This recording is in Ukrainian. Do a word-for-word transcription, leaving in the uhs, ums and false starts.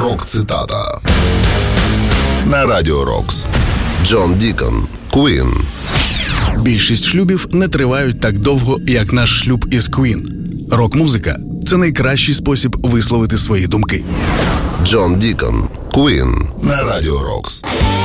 Рок-цитата на Радіо Рокс. Джон Дікон, Queen. Більшість шлюбів не тривають так довго, як наш шлюб із Queen. Рок-музика – це найкращий спосіб висловити свої думки. Джон Дікон, Queen на Радіо Рокс.